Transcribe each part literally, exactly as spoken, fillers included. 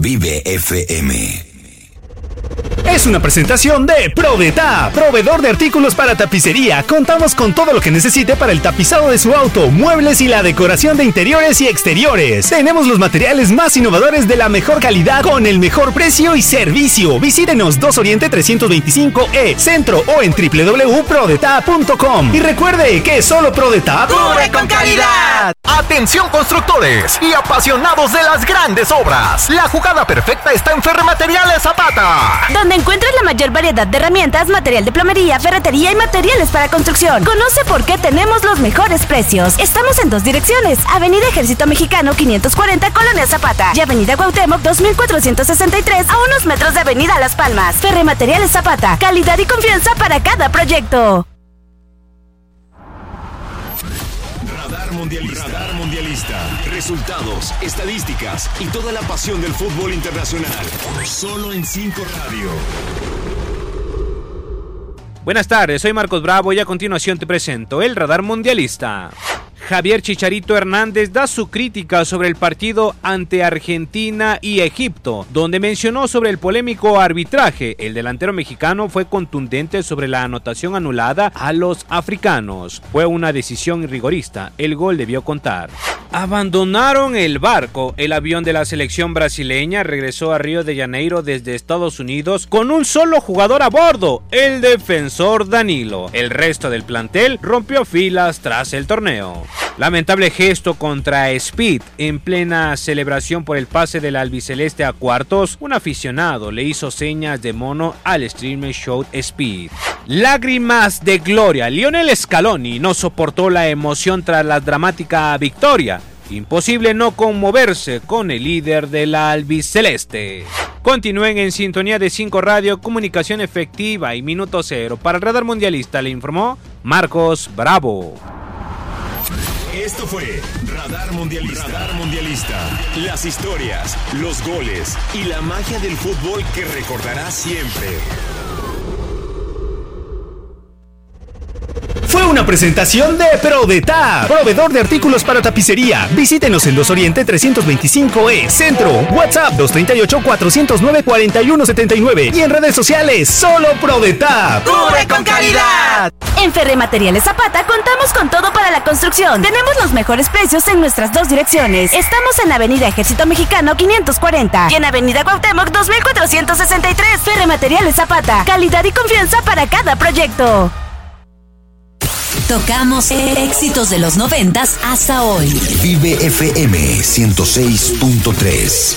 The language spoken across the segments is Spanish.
Vive F M. Es una presentación de ProDetap, proveedor de artículos para tapicería. Contamos con todo lo que necesite para el tapizado de su auto, muebles y la decoración de interiores y exteriores. Tenemos los materiales más innovadores de la mejor calidad con el mejor precio y servicio. Visítenos dos Oriente trescientos veinticinco E, Centro o en doble u doble u doble u punto prodetap punto com. Y recuerde que solo ProDetap ¡cubre con calidad! Atención constructores y apasionados de las grandes obras. La jugada perfecta está en Ferremateriales Zapata, donde encuentras la mayor variedad de herramientas, material de plomería, ferretería y materiales para construcción. Conoce por qué tenemos los mejores precios. Estamos en dos direcciones: Avenida Ejército Mexicano quinientos cuarenta, Colonia Zapata, y Avenida Cuauhtémoc dos mil cuatrocientos sesenta y tres, a unos metros de Avenida Las Palmas. Ferremateriales Zapata, calidad y confianza para cada proyecto. Radar Mundialista. Radar Mundialista. Resultados, estadísticas y toda la pasión del fútbol internacional. Solo en cinco Radio. Buenas tardes, soy Marcos Bravo y a continuación te presento el Radar Mundialista. Javier Chicharito Hernández da su crítica sobre el partido ante Argentina y Egipto, donde mencionó sobre el polémico arbitraje. El delantero mexicano fue contundente sobre la anotación anulada a los africanos. Fue una decisión rigorista, el gol debió contar. Abandonaron el barco. El avión de la selección brasileña regresó a Río de Janeiro desde Estados Unidos con un solo jugador a bordo, el defensor Danilo. El resto del plantel rompió filas tras el torneo. Lamentable gesto contra Speed. En plena celebración por el pase del albiceleste a cuartos, un aficionado le hizo señas de mono al streamer show Speed. Lágrimas de gloria. Lionel Scaloni no soportó la emoción tras la dramática victoria. Imposible no conmoverse con el líder de la albiceleste. Continúen en sintonía de cinco Radio, comunicación efectiva y minuto cero. Para el Radar Mundialista le informó Marcos Bravo. Esto fue Radar Mundialista. Radar Mundialista. Las historias, los goles y la magia del fútbol que recordarás siempre. Fue una presentación de ProDetap, proveedor de artículos para tapicería. Visítenos en dos Oriente trescientos veinticinco E, Centro, WhatsApp dos tres ocho, cuatro cero nueve, cuatro uno siete nueve y en redes sociales, solo ProDetap. ¡Cubre con calidad! En Ferremateriales Zapata contamos con todo para la construcción. Tenemos los mejores precios en nuestras dos direcciones. Estamos en Avenida Ejército Mexicano quinientos cuarenta y en Avenida Cuauhtémoc dos mil cuatrocientos sesenta y tres. Ferremateriales Zapata, calidad y confianza para cada proyecto. Tocamos éxitos de los noventas hasta hoy. Vive F M ciento seis punto tres.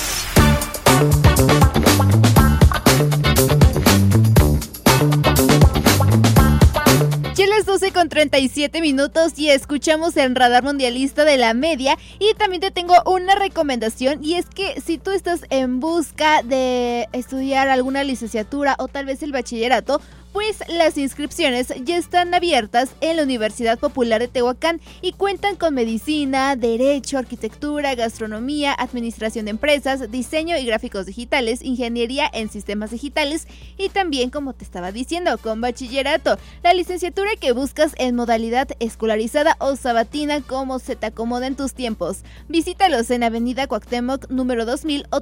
Ya las doce con treinta y siete minutos y escuchamos en Radar Mundialista de la Media. Y también te tengo una recomendación, y es que si tú estás en busca de estudiar alguna licenciatura o tal vez el bachillerato, pues las inscripciones ya están abiertas en la Universidad Popular de Tehuacán y cuentan con medicina, derecho, arquitectura, gastronomía, administración de empresas, diseño y gráficos digitales, ingeniería en sistemas digitales y también, como te estaba diciendo, con bachillerato. La licenciatura que buscas en modalidad escolarizada o sabatina, como se te acomoda en tus tiempos. Visítalos en Avenida Cuauhtémoc número dos mil o